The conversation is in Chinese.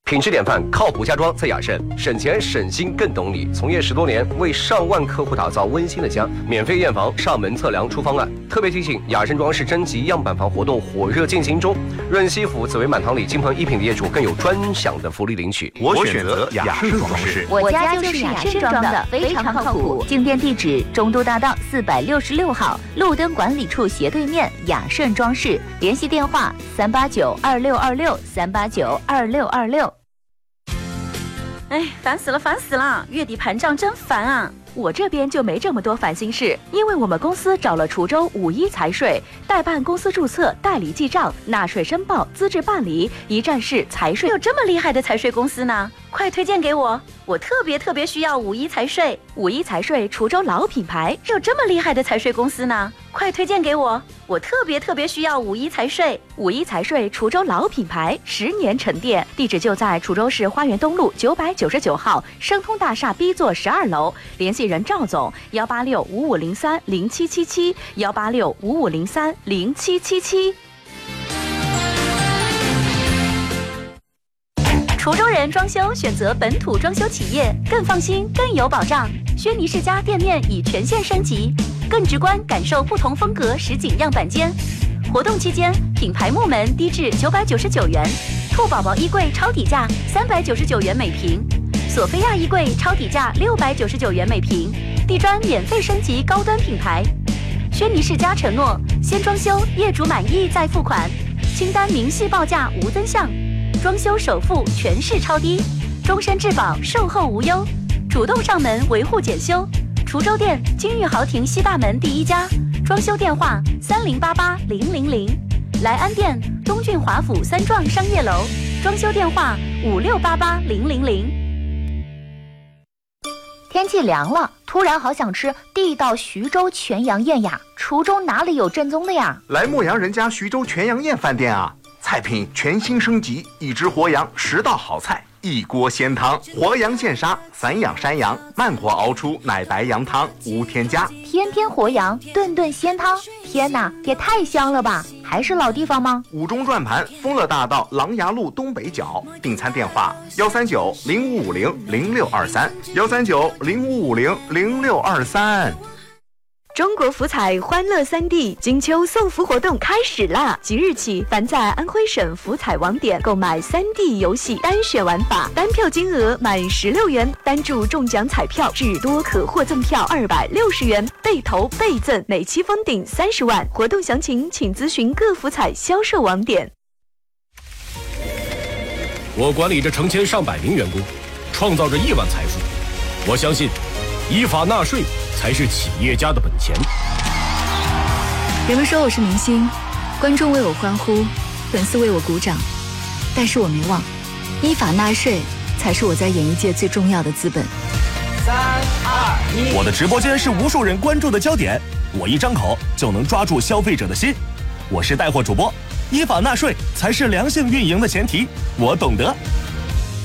品质典范，靠谱家装在雅盛，省钱省心更懂你。从业10多年，为上万客户打造温馨的家。免费验房、上门测量出方案。特别提醒：雅盛装饰征集样板房活动火热进行中，润西府紫薇满堂里金鹏一品的业主更有专享的福利领取。 我选择雅盛装饰， 我家就是雅盛装的，非常靠谱。进店地址：中都大道466号，路灯管理处斜对面，雅盛装饰。联系电话：3892626，3892626。 哎，烦死了！月底盘账真烦啊！我这边就没这么多烦心事，因为我们公司找了滁州51财税，代办公司注册、代理记账、纳税申报、资质办理，一站式财税。有这么厉害的财税公司呢？快推荐给我！我特别需要51财税。51财税滁州老品牌，有这么厉害的财税公司呢？快推荐给我！我特别需要51财税。51财税滁州老品牌，10年沉淀，地址就在滁州市花园东路999号升通大厦 B 座12楼。联系人赵总：18655030777，18655030777。滁州人装修选择本土装修企业，更放心，更有保障。轩尼世家店面已全线升级，更直观感受不同风格实景样板间。活动期间，品牌木门低至999元，兔宝宝衣柜超底价399元每平，索菲亚衣柜超底价699元每平，地砖免费升级高端品牌。轩尼世家承诺，先装修，业主满意再付款，清单明细报价无增项。装修首付全市超低，终身质保，售后无忧，主动上门维护检修。滁州店金玉豪庭西大门第1家，装修电话30880000，莱安店东郡华府3幢商业楼，装修电话56880000。 天气凉了，突然好想吃地道徐州全羊宴呀！滁州哪里有正宗的呀？ 来牧羊人家徐州全羊宴饭店啊！菜品全新升级，1只活羊10道好菜，1锅鲜汤，活羊现杀，散养山羊，慢火熬出奶白羊汤，无添加。 天天活羊，顿顿鲜汤，天哪，也太香了吧！还是老地方吗 ？5中转盘，丰乐大道琅琊路东北角。订餐电话：13905500623，13905500623。 中国福彩欢乐3地金秋送福活动开始啦！即日起，凡在安徽省福彩网点购买3D 游戏单选玩法，单票金额满16元，单注中奖彩票至多可获赠票260元，倍投倍赠，每期封顶30万。活动详情请咨询各福彩销售网点。 我管理着成千上百名员工，创造着亿万财富。我相信，依法纳税才是企业家的本钱。 人们说我是明星，观众为我欢呼，粉丝为我鼓掌，但是我没忘，依法纳税才是我在演艺界最重要的资本。 3、2、1， 我的直播间是无数人关注的焦点，我一张口就能抓住消费者的心。我是带货主播，依法纳税才是良性运营的前提，我懂得。